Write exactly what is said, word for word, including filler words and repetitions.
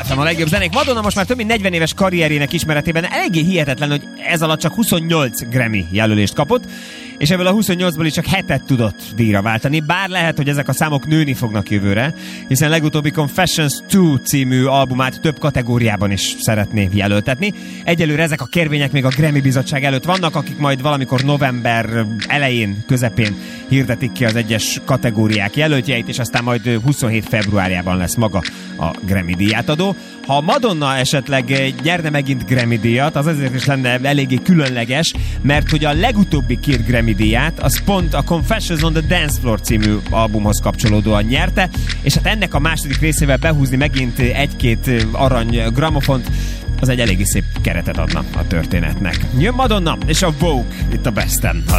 ef em a legjobb zenék. Madonna most már több mint negyven éves karrierének ismeretében eléggé hihetetlen, hogy ez alatt csak huszonnyolc Grammy jelölést kapott, és ebből a huszonnyolcból is csak hetet tudott díjra váltani, bár lehet, hogy ezek a számok nőni fognak jövőre, hiszen legutóbbi Confessions kettő című albumát több kategóriában is szeretné jelöltetni. Egyelőre ezek a kérvények még a Grammy bizottság előtt vannak, akik majd valamikor november elején, közepén hirdetik ki az egyes kategóriák jelöltjeit, és aztán majd huszonhét februárjában lesz maga a Grammy díjátadó. Ha Madonna esetleg nyerne megint Grammy díjat, az azért is lenne eléggé különleges, mert hogy a legutóbbi két Grammy díját az pont a Confessions on the Dance Floor című albumhoz kapcsolódóan nyerte, és hát ennek a második részével behúzni megint egy-két arany gramofont, az egy eléggé szép keretet adna a történetnek. Jön Madonna és a Vogue itt a Besten.